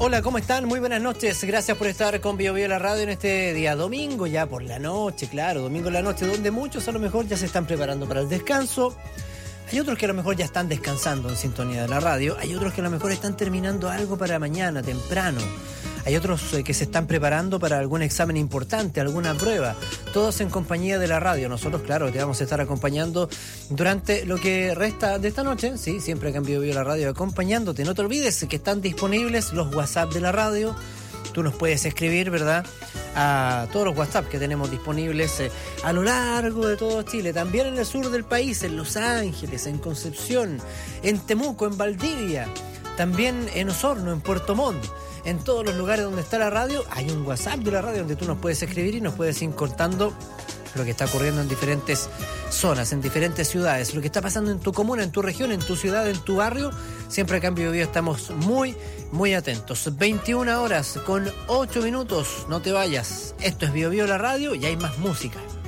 Hola, ¿cómo están? Muy buenas noches. Gracias por estar con Bio Bio la Radio en este día domingo, ya por la noche, claro, domingo en la noche, donde muchos a lo mejor ya se están preparando para el descanso. Hay otros que a lo mejor ya están descansando en sintonía de la radio. Hay otros que a lo mejor están terminando algo para mañana, temprano. Hay otros que se están preparando para algún examen importante, alguna prueba. Todos en compañía de la radio. Nosotros, claro, te vamos a estar acompañando durante lo que resta de esta noche. Sí, siempre acá en Bio Bio la Radio acompañándote. No te olvides que están disponibles los WhatsApp de la radio. Tú nos puedes escribir, ¿verdad?, a todos los WhatsApp que tenemos disponibles a lo largo de todo Chile, también en el sur del país, en Los Ángeles, en Concepción, en Temuco, en Valdivia, también en Osorno, en Puerto Montt. En todos los lugares donde está la radio hay un WhatsApp de la radio donde tú nos puedes escribir y nos puedes ir contando lo que está ocurriendo en diferentes zonas, en diferentes ciudades, lo que está pasando en tu comuna, en tu región, en tu ciudad, en tu barrio. Siempre acá en Bio Bio estamos muy, muy atentos. 21 horas con 8 minutos, no te vayas. Esto es Bio Bio la Radio y hay más música.